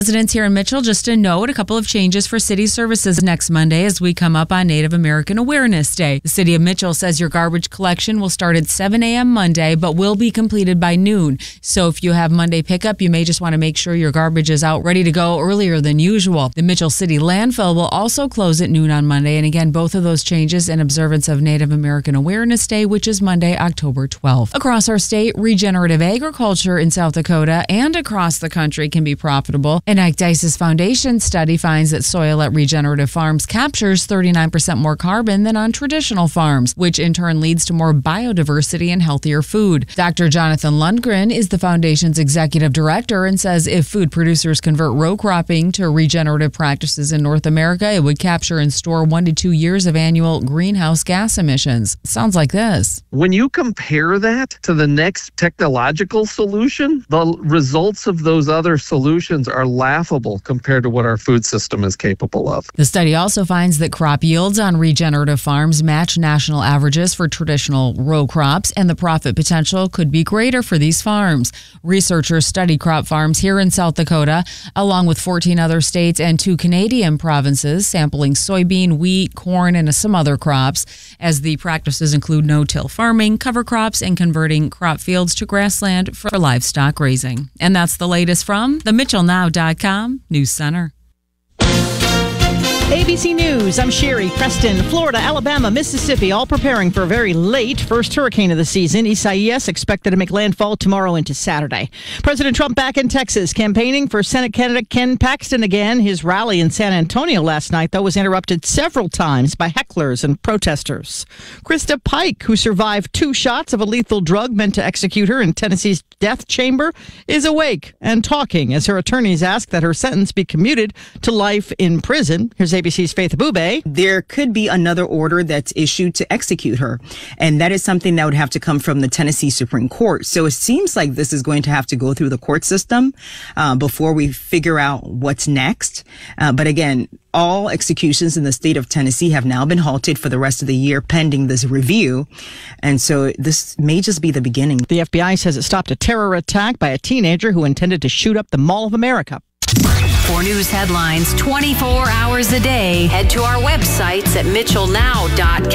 Residents here in Mitchell, just a note, a couple of changes for city services next Monday as we come up on Native American Awareness Day. The city of Mitchell says your garbage collection will start at 7 a.m. Monday, but will be completed by noon. So if you have Monday pickup, you may just want to make sure your garbage is out ready to go earlier than usual. The Mitchell City landfill will also close at noon on Monday. And again, both of those changes in observance of Native American Awareness Day, which is Monday, October 12th. Across our state, regenerative agriculture in South Dakota and across the country can be profitable. An Ike Dices Foundation study finds that soil at regenerative farms captures 39% more carbon than on traditional farms, which in turn leads to more biodiversity and healthier food. Dr. Jonathan Lundgren is the foundation's executive director and says if food producers convert row cropping to regenerative practices in North America, it would capture and store 1 to 2 years of annual greenhouse gas emissions. Sounds like this. When you compare that to the next technological solution, the results of those other solutions are laughable compared to what our food system is capable of. The study also finds that crop yields on regenerative farms match national averages for traditional row crops, and the profit potential could be greater for these farms. Researchers study crop farms here in South Dakota, along with 14 other states and 2 Canadian provinces, sampling soybean, wheat, corn, and some other crops, as the practices include no-till farming, cover crops, and converting crop fields to grassland for livestock grazing. And that's the latest from the MitchellNow.com News Center. ABC News, I'm Sherry. Preston, Florida, Alabama, Mississippi, all preparing for a very late first hurricane of the season. Isaias expected to make landfall tomorrow into Saturday. President Trump back in Texas, campaigning for Senate candidate Ken Paxton again. His rally in San Antonio last night, though, was interrupted several times by hecklers and protesters. Krista Pike, who survived 2 shots of a lethal drug meant to execute her in Tennessee's death chamber, is awake and talking as her attorneys ask that her sentence be commuted to life in prison. Here's ABC's Faith Abube. There could be another order that's issued to execute her, and that is something that would have to come from the Tennessee Supreme Court. So it seems like this is going to have to go through the court system before we figure out what's next. But again, all executions in the state of Tennessee have now been halted for the rest of the year pending this review. And so this may just be the beginning. The FBI says it stopped a terror attack by a teenager who intended to shoot up the Mall of America. For news headlines 24 hours a day, head to our websites at MitchellNow.com.